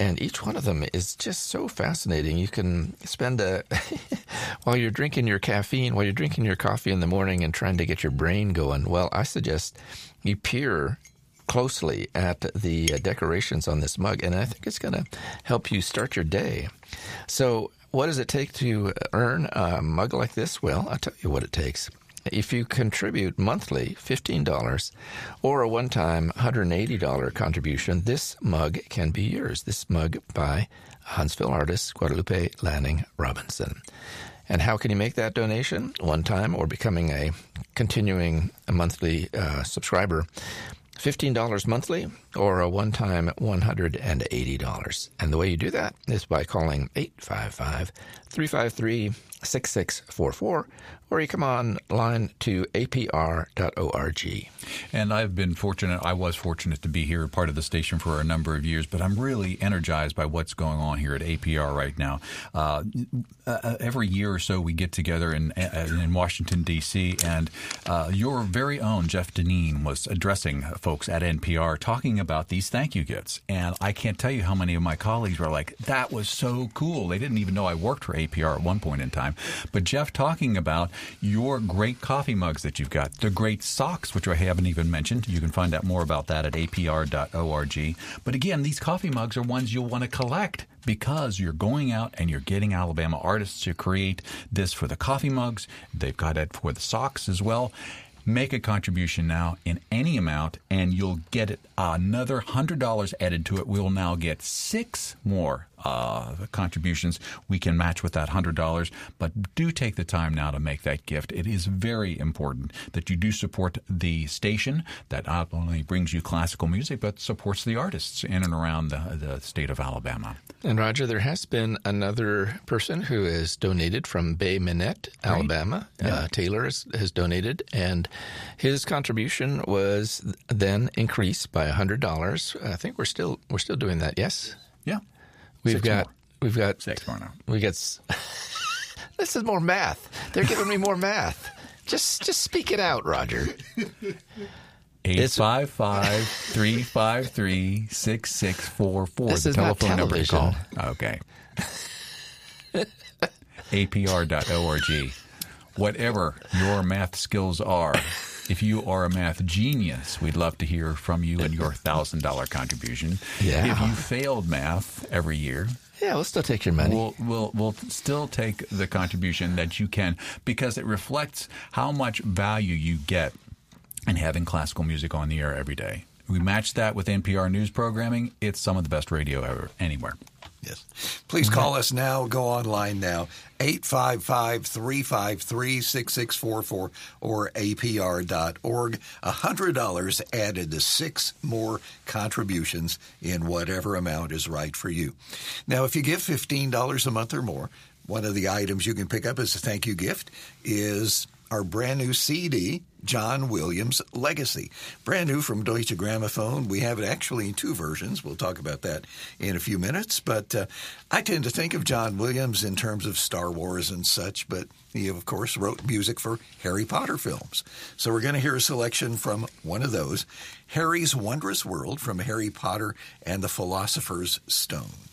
and each one of them is just so fascinating. You can spend while you're drinking your caffeine, while you're drinking your coffee in the morning and trying to get your brain going. Well, I suggest you peer closely at the decorations on this mug, and I think it's going to help you start your day. So what does it take to earn a mug like this? Well, I'll tell you what it takes. If you contribute monthly $15 or a one-time $180 contribution, this mug can be yours. This mug by Huntsville artist Guadalupe Lanning Robinson. And how can you make that donation? One time or becoming a continuing monthly subscriber. $15 monthly or a one-time $180. And the way you do that is by calling 855-353-6644, or you come online to apr.org. And I was fortunate to be here, part of the station for a number of years, but I'm really energized by what's going on here at APR right now. Every year or so we get together in Washington, D.C., and your very own Jeff Deneen was addressing folks at NPR talking about these thank you gifts. And I can't tell you how many of my colleagues were like, that was so cool. They didn't even know I worked for APR at one point in time. But Jeff talking about your great coffee mugs that you've got, the great socks, which I haven't even mentioned. You can find out more about that at apr.org. But again, these coffee mugs are ones you'll want to collect because you're going out and you're getting Alabama artists to create this for the coffee mugs. They've got it for the socks as well. Make a contribution now in any amount, and you'll get another $100 added to it. We'll now get 6 more contributions. We can match with that $100, but do take the time now to make that gift. It is very important that you do support the station that not only brings you classical music, but supports the artists in and around the state of Alabama. And Roger, there has been another person who has donated from Bay Minette, Alabama. Yeah. Taylor has donated, and his contribution was then increased by $100. I think we're still doing that. Yes. Yeah. We've got 6 more now. This is more math. They're giving me more math. Just speak it out, Roger. 855-353-6644. This the is telephone not number to call. television. Okay. apr.org. Whatever your math skills are, if you are a math genius, we'd love to hear from you and your $1,000 contribution. Yeah. If you failed math every year, yeah, we'll still take your money. We'll still take the contribution that you can, because it reflects how much value you get in having classical music on the air every day. We match that with NPR news programming. It's some of the best radio ever, anywhere. Yes. Please call us now. Go online now. 855-353-6644 or apr.org. $100 added to 6 more contributions in whatever amount is right for you. Now, if you give $15 a month or more, one of the items you can pick up as a thank you gift is our brand new CD, John Williams Legacy. Brand new from Deutsche Grammophon. We have it actually in 2 versions. We'll talk about that in a few minutes. But I tend to think of John Williams in terms of Star Wars and such, but he, of course, wrote music for Harry Potter films. So we're going to hear a selection from one of those, Harry's Wondrous World from Harry Potter and the Philosopher's Stone.